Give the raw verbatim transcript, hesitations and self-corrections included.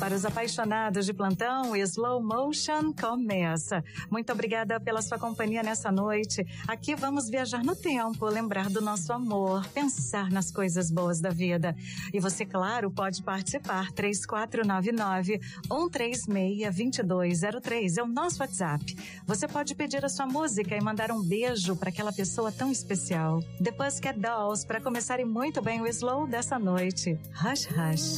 Para os apaixonados de plantão, Slow Motion começa. Muito obrigada pela sua companhia nessa noite. Aqui vamos viajar no tempo, lembrar do nosso amor, pensar nas coisas boas da vida. E você, claro, pode participar. três quatro nove nove, um três seis, dois dois zero três é o nosso WhatsApp. Você pode pedir a sua música e mandar um beijo para aquela pessoa tão especial. The Pussycat Dolls, para começarem muito bem o Slow dessa noite. Hush, hush.